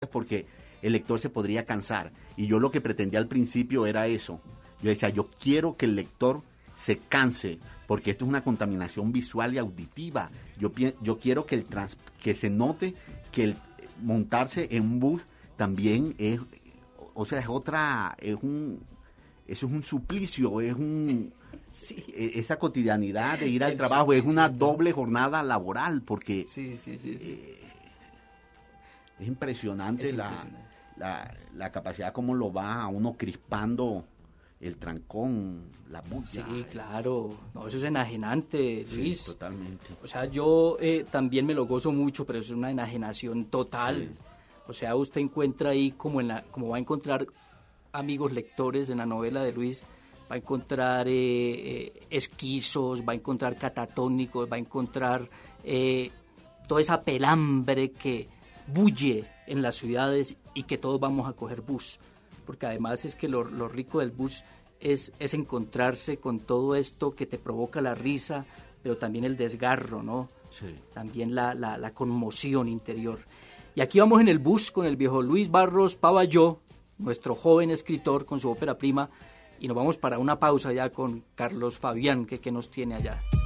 porque el lector se podría cansar. Y yo lo que pretendía al principio era eso. Yo decía, yo quiero que el lector se canse, porque esto es una contaminación visual y auditiva. Yo quiero que se note que el montarse en un bus también es, o sea, eso es un suplicio, Sí. Esa cotidianidad de ir al trabajo es una doble jornada laboral, porque Sí. es impresionante, la capacidad como lo va a uno crispando el trancón, la bulla. Sí, claro. No, eso es enajenante, Luis. Sí, totalmente. O sea, yo también me lo gozo mucho, pero es una enajenación total. Sí. O sea, usted encuentra ahí como va a encontrar amigos lectores en la novela de Luis, va a encontrar esquizos, va a encontrar catatónicos, va a encontrar toda esa pelambre que bulle en las ciudades y que todos vamos a coger bus. Porque además es que lo rico del bus es encontrarse con todo esto que te provoca la risa, pero también el desgarro, ¿no? Sí. También la conmoción interior. Y aquí vamos en el bus con el viejo Luis Barros Pavalló, nuestro joven escritor con su ópera prima, y nos vamos para una pausa ya con Carlos Fabián, que nos tiene allá.